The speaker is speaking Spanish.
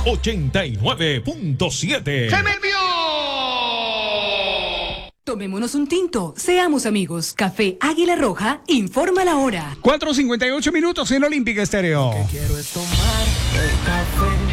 89.7. ¡Se me envió! Tomémonos un tinto, seamos amigos. Café Águila Roja, informa la hora. 4:58 en Olímpica Estéreo. Lo que quiero es tomar el café.